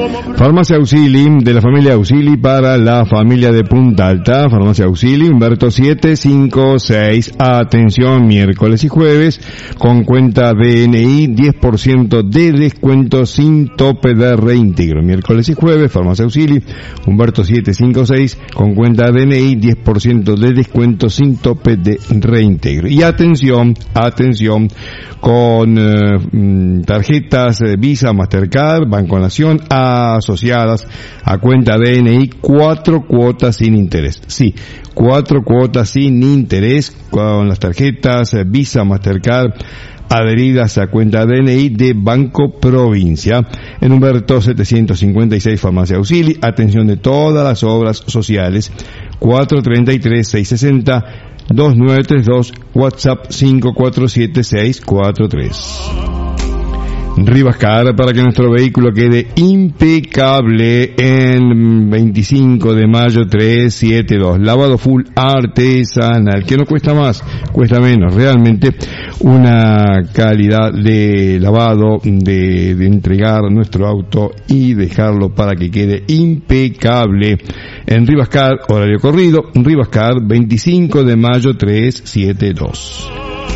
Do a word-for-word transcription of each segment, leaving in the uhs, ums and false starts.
Farmacia Auxili, de la familia Auxili para la familia de Punta Alta. Farmacia Auxili, Humberto siete cinco seis. Atención, miércoles y jueves, con cuenta D N I, diez por ciento de descuento sin tope de reintegro. Miércoles y jueves, Farmacia Auxili, Humberto siete cinco seis, con cuenta D N I, diez por ciento de descuento sin tope de reintegro. Y atención, atención, con eh, tarjetas eh, Visa, Mastercard, Banco Nación, asociadas a cuenta D N I, cuatro cuotas sin interés. Sí, cuatro cuotas sin interés con las tarjetas eh, Visa, Mastercard, adheridas a cuenta D N I de Banco Provincia. En Humberto setecientos cincuenta y seis, Farmacia Auxili, atención de todas las obras sociales. Cuatro treinta y tres, seiscientos sesenta, dos nueve tres dos, WhatsApp cinco cuatro siete seis cuatro tres. Rivascar, para que nuestro vehículo quede impecable, en veinticinco de mayo trescientos setenta y dos. Lavado full artesanal, que no cuesta más, cuesta menos. Realmente una calidad de lavado, de, de entregar nuestro auto y dejarlo para que quede impecable. En Rivascar, horario corrido, Rivascar, veinticinco de mayo trescientos setenta y dos.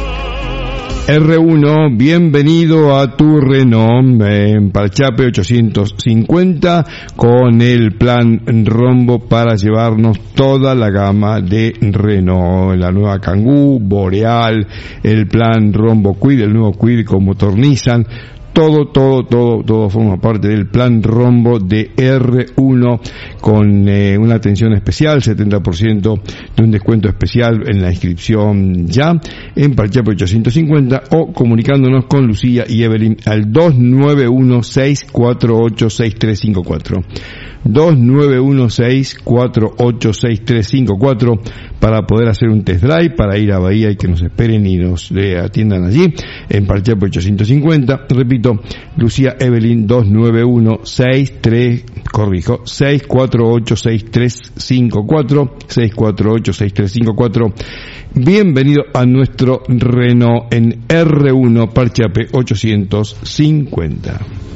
R uno, bienvenido a tu Renault en Parchape ochocientos cincuenta, con el plan Rombo para llevarnos toda la gama de Renault, la nueva Kangoo, Boreal, el plan Rombo Quid, el nuevo Quid con motor Nissan. Todo, todo, todo, todo forma parte del plan Rombo de R uno, con eh, una atención especial, setenta por ciento de un descuento especial en la inscripción ya, en Parchape ochocientos cincuenta, o comunicándonos con Lucía y Evelyn al dos nueve uno seis cuatro ocho seis tres cinco cuatro. dos nueve uno seis cuatro ocho seis tres cinco cuatro para poder hacer un test drive, para ir a Bahía y que nos esperen y nos eh, atiendan allí en Parchape ochocientos cincuenta. Repito, Lucía Evelyn, dos nueve uno seis tres, corrijo, seis cuatro ocho seis tres cinco cuatro, seis cuatro ocho seis tres cinco cuatro. Bienvenido a nuestro Renault en R uno Parchape ochocientos cincuenta.